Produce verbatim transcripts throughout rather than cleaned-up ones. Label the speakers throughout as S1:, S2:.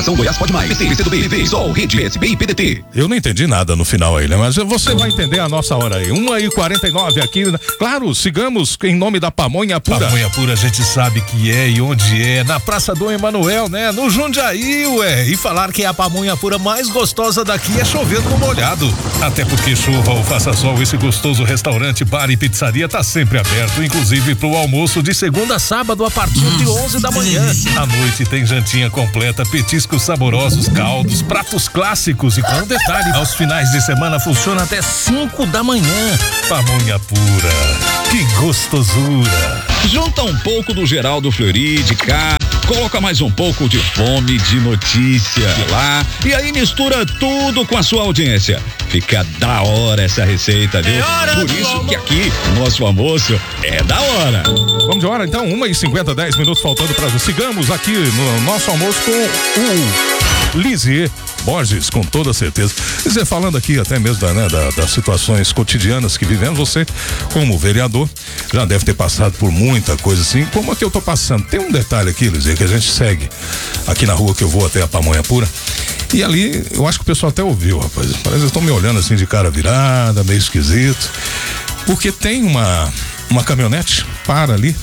S1: Organização Goiás Pode Mais. P C, P C do B, P V, Sol, Rede, P S B e P D T.
S2: Eu não entendi nada no final aí, né? Mas você vai entender a nossa hora aí. uma e quarenta e nove aqui. Claro, sigamos em nome da Pamonha Pura.
S3: Pamonha Pura a gente sabe que é e onde é. Na Praça Dom Emanuel, né? No Jundiaí, ué. E falar que é a pamonha pura mais gostosa daqui é chover no molhado. Até porque chova ou faça sol, esse gostoso restaurante, bar e pizzaria tá sempre aberto, inclusive pro almoço de segunda a sábado a partir de onze da manhã. À noite tem jantinha completa, petiscos saborosos, caldos, pratos clássicos e com detalhe, aos finais de semana funciona até cinco da manhã. Pamonha Pura, que gostosura.
S1: Junta um pouco do Geraldo Fleury de cá, coloca mais um pouco de fome, de notícia de lá, e aí mistura tudo com a sua audiência. Fica da hora essa receita, viu? É Por isso que aqui, nosso almoço é da hora.
S2: Vamos de hora então, uma e cinquenta, dez minutos faltando para sigamos aqui no nosso almoço com o Lisier Borges, com toda certeza. Lisier, falando aqui até mesmo da, né, da, das situações cotidianas que vivemos, você, como vereador, já deve ter passado por muita coisa assim, como é que eu tô passando. Tem um detalhe aqui, Lisier, que a gente segue aqui na rua que eu vou até a Pamonha Pura. E ali, eu acho que o pessoal até ouviu, rapaz. Parece que eles estão me olhando assim de cara virada, meio esquisito. Porque tem uma, uma caminhonete, para ali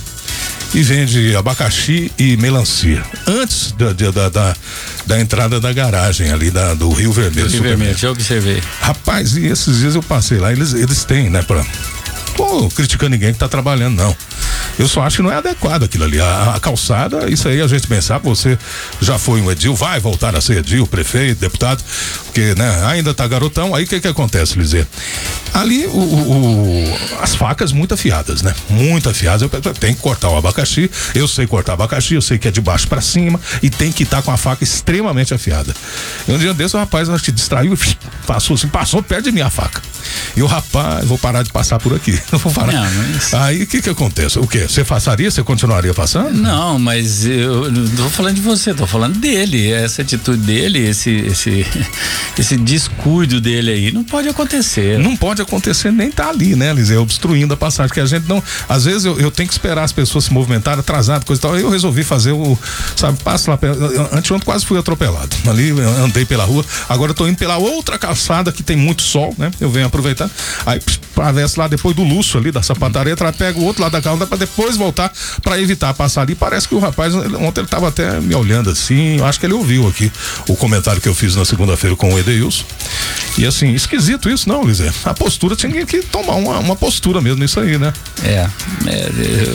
S2: e vende abacaxi e melancia. Antes da, da, da, da entrada da garagem ali da, do Rio Vermelho.
S4: Rio Vermelho, eu observei.
S2: Rapaz, e esses dias eu passei lá, eles, eles têm, né, pra... Tô criticando ninguém que tá trabalhando, não. Eu só acho que não é adequado aquilo ali. A, a calçada, isso aí a gente pensar, você já foi um edil, vai voltar a ser edil, prefeito, deputado, porque, né, ainda tá garotão, aí o que que acontece, Lisier? Ali, o, o, o, as facas muito afiadas, né? Muito afiadas, eu, tem que cortar o abacaxi, eu sei cortar abacaxi, eu sei que é de baixo pra cima, e tem que estar tá com a faca extremamente afiada. E um dia desse, o rapaz, acho que distraiu, passou assim, passou perto de mim a faca. E o rapaz, vou parar de passar por aqui. Não vou parar. Não, mas... Aí o que que acontece? O quê? Você passaria? Você continuaria passando?
S4: Não, mas eu não tô falando de você, tô falando dele. Essa atitude dele, esse, esse, esse descuido dele aí, não pode acontecer.
S2: Não pode acontecer, nem tá ali, né, Lisier? Obstruindo a passagem, porque a gente não. Às vezes eu, eu tenho que esperar as pessoas se movimentarem, atrasado, coisa e tal. Aí eu resolvi fazer o. Sabe, passo lá. Anteontem quase fui atropelado. Ali andei pela rua, agora eu tô indo pela outra calçada que tem muito sol, né? Eu venho aproveitar. Aí atravessa lá depois do Lúcio ali da sapataria, pega o outro lado da calçada pra depois voltar pra evitar passar ali. Parece que o rapaz, ontem ele tava até me olhando assim, eu acho que ele ouviu aqui o comentário que eu fiz na segunda-feira com o Edeilson. E assim, esquisito isso, não, Lisier? A postura tinha que tomar uma, uma postura mesmo nisso aí, né?
S4: É, é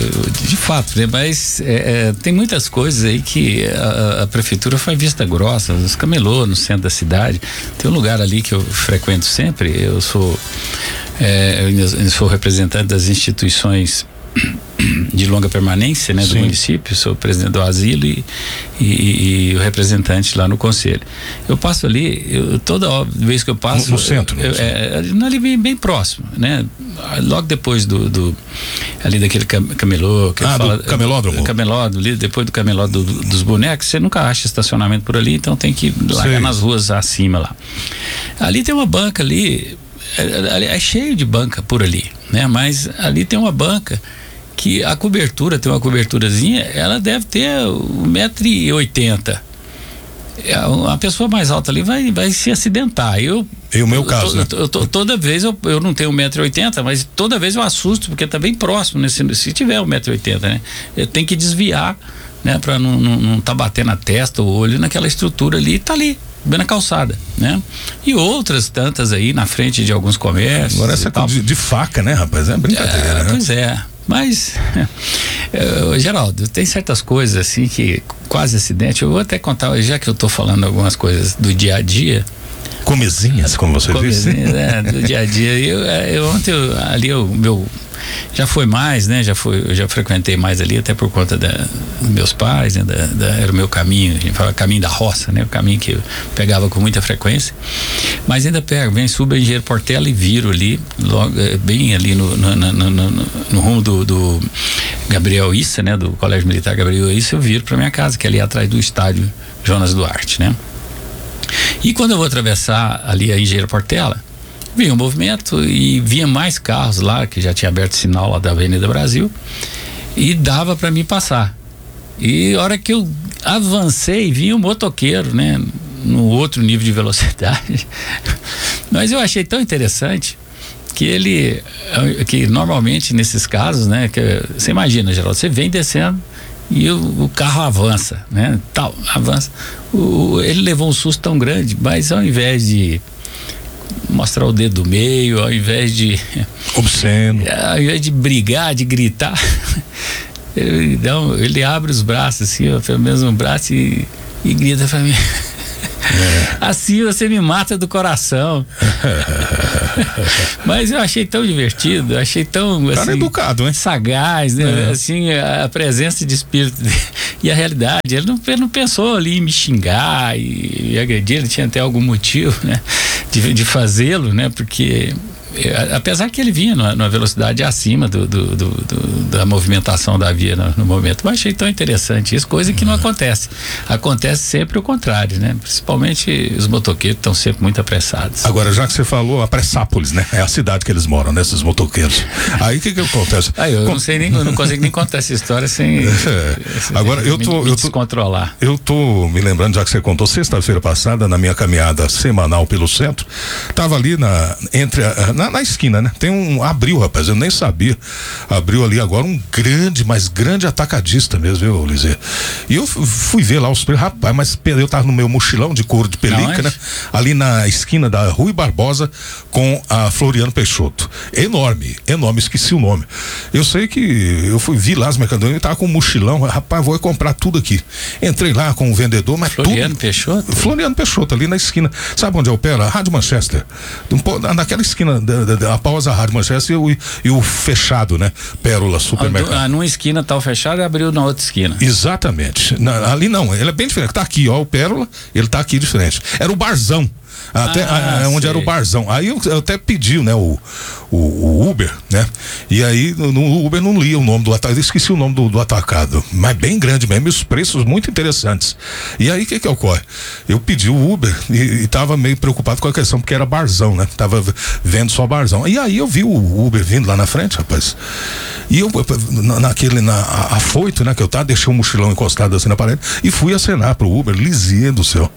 S4: de fato, né? Mas é, é, tem muitas coisas aí que a, a prefeitura faz vista grossa, os camelô no centro da cidade. Tem um lugar ali que eu frequento sempre, eu sou é, eu sou representante das instituições de longa permanência, né, do Sim. município, sou presidente do asilo e, e, e o representante lá no conselho. Eu passo ali, eu, toda vez que eu passo
S2: no, no centro,
S4: eu, eu, é, ali bem, bem próximo, né? Logo depois do, do ali daquele camelô, que
S2: ah,
S4: fala,
S2: do camelódromo,
S4: camelódromo, ali depois do camelódromo do, dos bonecos, você nunca acha estacionamento por ali, então tem que largar Sei. nas ruas acima lá. Ali tem uma banca ali, é, é cheio de banca por ali, né? Mas ali tem uma banca que a cobertura, tem uma coberturazinha, ela deve ter um metro e oitenta. A pessoa mais alta ali vai, vai se acidentar. Eu,
S2: e o meu caso,
S4: eu,
S2: né?
S4: Eu, eu, toda vez eu, eu não tenho um metro e oitenta, mas toda vez eu assusto, porque tá bem próximo, né? Se, se tiver um metro e oitenta, né? Eu tenho que desviar, né? Pra não, não, não tá batendo a testa, o olho naquela estrutura ali, tá ali, bem na calçada, né? E outras tantas aí na frente de alguns comércios.
S2: Agora essa de, de faca, né, rapaz? É brincadeira,
S4: é,
S2: né?
S4: Pois é. Mas, uh, Geraldo, tem certas coisas assim que quase acidente. Eu vou até contar, já que eu tô falando algumas coisas do dia a dia.
S2: Comezinhas, como você
S4: Comezinhas,
S2: disse.
S4: É, do dia a dia. Eu, eu ontem eu, ali o meu já foi mais, né? Já foi, eu já frequentei mais ali, até por conta da, dos meus pais, né? Da, da, era o meu caminho, a gente fala caminho da roça, né? O caminho que eu pegava com muita frequência. Mas ainda pego, vem, subo a Engenheiro Portela e viro ali, logo, bem ali no, no, no, no, no, no rumo do, do Gabriel Issa, né? Do Colégio Militar Gabriel Issa, eu viro pra minha casa, que é ali atrás do estádio Jonas Duarte, né? E quando eu vou atravessar ali a Engenheiro Portela, vinha um movimento e vinha mais carros lá, que já tinha aberto sinal lá da Avenida Brasil, e dava para mim passar. E a hora que eu avancei, vinha um motoqueiro, né? No outro nível de velocidade. Mas eu achei tão interessante que ele, que normalmente nesses casos, né? Que, você imagina, Geraldo, você vem descendo e o, o carro avança, né? Tal, avança. O, ele levou um susto tão grande, mas ao invés de mostrar o dedo do meio, ao invés de
S2: obsceno,
S4: ao invés de brigar, de gritar, ele, dá um, ele abre os braços assim, ó, pelo menos um braço e, e grita pra mim. É. Assim você me mata do coração. Mas eu achei tão divertido, achei tão
S2: cara
S4: assim,
S2: educado, hein?
S4: Sagaz, né? É. Assim, a presença de espírito e a realidade. Ele não, ele não pensou ali em me xingar e, e agredir, ele tinha até algum motivo, né? De, de fazê-lo, né? Porque apesar que ele vinha numa velocidade acima do, do, do, do, da movimentação da via no, no momento, mas achei tão interessante isso, coisa que não acontece. Acontece sempre o contrário, né? Principalmente os motoqueiros estão sempre muito apressados.
S2: Agora, já que você falou, Apressápolis, né? É a cidade que eles moram, né? Esses motoqueiros. Aí o que que acontece?
S4: Ah, eu Com... não sei nem, eu não consigo nem contar essa história sem,
S2: é. sem Agora, eu tô,
S4: me, me
S2: eu tô,
S4: descontrolar.
S2: Eu tô me lembrando, já que você contou, sexta-feira passada, na minha caminhada semanal pelo centro, tava ali na, entre a, na, na esquina, né? Tem um, abriu, rapaz, eu nem sabia, abriu ali agora um grande, mas grande atacadista mesmo, viu, Lizê? E eu fui ver lá os preços, rapaz, mas eu tava no meu mochilão de couro de pelica, né? Ali na esquina da Rui Barbosa com a Floriano Peixoto, enorme, enorme, esqueci o nome. Eu sei que eu fui, vi lá as mercadorias, tava com um mochilão, rapaz, vou comprar tudo aqui. Entrei lá com o vendedor, mas
S4: Floriano
S2: tudo...
S4: Peixoto?
S2: Floriano Peixoto, ali na esquina, sabe onde é o pé? A Rádio Manchester, naquela esquina da, da, da após a Rádio Manchester e o, e o fechado, né? Pérola Supermercado.
S4: Ah, numa esquina tá o fechado e abriu na outra esquina.
S2: Exatamente. Na, ali não, ele é bem diferente. Tá aqui, ó, o Pérola, ele tá aqui de frente. Era o Barzão. Até ah, a, onde sei. Era o Barzão. Aí eu, eu até pedi, né, o, o, o Uber, né? E aí no, no Uber não lia o nome do atacado, eu esqueci o nome do, do atacado, mas bem grande mesmo, e os preços muito interessantes. E aí o que que ocorre? Eu pedi o Uber e, e tava meio preocupado com a questão, porque era Barzão, né? Tava vendo só Barzão. E aí eu vi o Uber vindo lá na frente, rapaz. E eu, naquele, na afoito, né, que eu tava, deixei o mochilão encostado assim na parede e fui acenar pro Uber, lisinho do céu.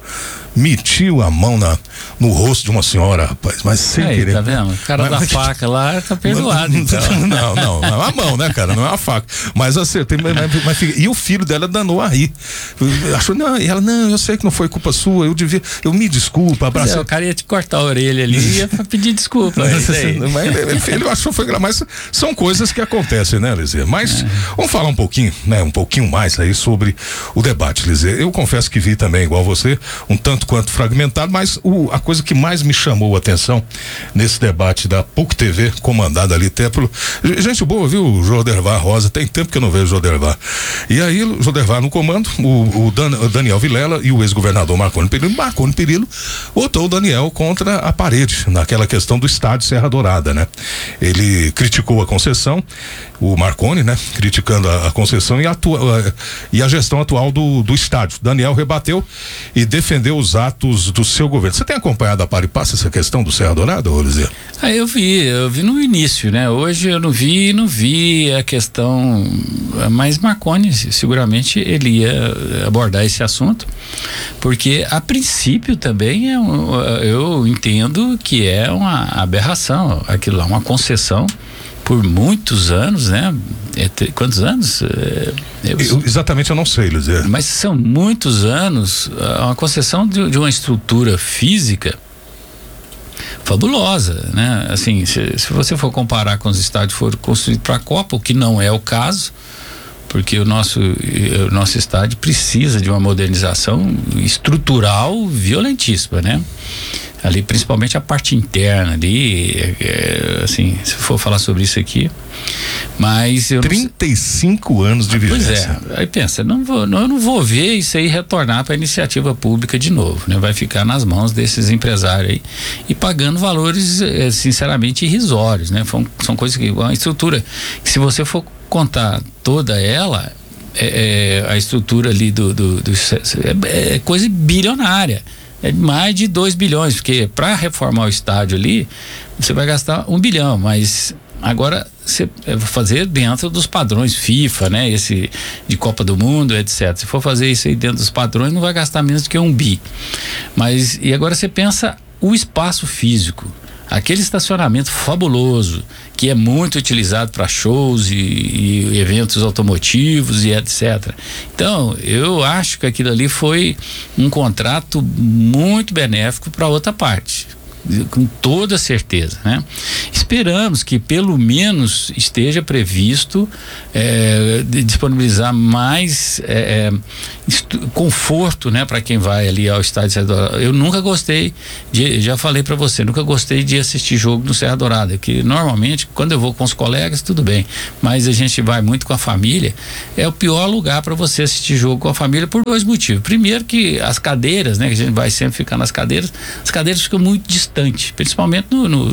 S2: Metiu a mão na, no rosto de uma senhora, rapaz, mas sem
S4: aí,
S2: querer.
S4: Tá vendo? O cara mas, da mas, faca lá tá perdoado,
S2: não,
S4: então.
S2: Não, não, não é uma mão, né, cara? Não é uma faca. Mas acertei, mas, mas, mas, e o filho dela danou a rir. Achou, não, e ela, não, eu sei que não foi culpa sua, eu devia, eu me desculpa, abracei.
S4: É, o cara ia te cortar a orelha ali e ia pedir desculpa.
S2: Mas ele, ele achou foi mas são coisas que acontecem, né, Lizê? Mas é. Vamos falar um pouquinho, né, um pouquinho mais aí sobre o debate, Lizê. Eu confesso que vi também, igual você, um tanto quanto fragmentado, mas o, a coisa que mais me chamou a atenção nesse debate da P U C T V, comandada ali até pelo... Gente boa, viu? O Jodervar Rosa, tem tempo que eu não vejo o Jodervar. E aí, o Jodervar no comando, o, o, Dan, o Daniel Vilela e o ex-governador Marconi Perillo. Marconi Perillo botou o Daniel contra a parede, naquela questão do estádio Serra Dourada, né? Ele criticou a concessão, o Marconi, né? Criticando a, a concessão e a, atua, e a gestão atual do, do estádio. Daniel rebateu e defendeu os atos do seu governo. Você tem acompanhado a par e passo essa questão do Serra Dourada, Olizê?
S4: Ah, eu vi, eu vi no início, né? Hoje eu não vi, não vi a questão, mas Marconi seguramente ele ia abordar esse assunto, porque a princípio também é um, eu entendo que é uma aberração, aquilo lá, uma concessão por muitos anos, né? É, quantos anos? É, eu,
S2: eu, exatamente eu não sei, Luzia.
S4: Mas são muitos anos, uma concessão de, de uma estrutura física fabulosa, né? Assim, se, se você for comparar com os estádios que foram construídos para a Copa, o que não é o caso, porque o nosso, o nosso estádio precisa de uma modernização estrutural violentíssima, né? Ali, principalmente a parte interna ali, é, é, assim, se for falar sobre isso aqui, mas eu
S2: trinta e cinco anos de vigência.
S4: Pois é, aí pensa, não vou, não, eu não vou ver isso aí retornar para a iniciativa pública de novo, né? Vai ficar nas mãos desses empresários aí e pagando valores, é, sinceramente, irrisórios, né? São, são coisas que, uma estrutura, que se você for contar toda ela, é, é, a estrutura ali do, do, do é, é coisa bilionária. É mais de dois bilhões, porque para reformar o estádio ali, você vai gastar um bilhão, mas Agora, você fazer dentro dos padrões FIFA, né? Esse de Copa do Mundo, etcétera. Se for fazer isso aí dentro dos padrões, não vai gastar menos do que um bi. Mas, e agora você pensa o espaço físico. Aquele estacionamento fabuloso, que é muito utilizado para shows e, e eventos automotivos e etcétera. Então, eu acho que aquilo ali foi um contrato muito benéfico para outra parte. Com toda certeza, né? Esperamos que pelo menos esteja previsto é, de disponibilizar mais é, conforto, né, para quem vai ali ao estádio Serra Dourada. Eu nunca gostei de, já falei para você, nunca gostei de assistir jogo no Serra Dourada, que normalmente quando eu vou com os colegas tudo bem, mas a gente vai muito com a família, é o pior lugar para você assistir jogo com a família por dois motivos. Primeiro que as cadeiras, né, que a gente vai sempre ficar nas cadeiras, as cadeiras ficam muito distantes, principalmente no, no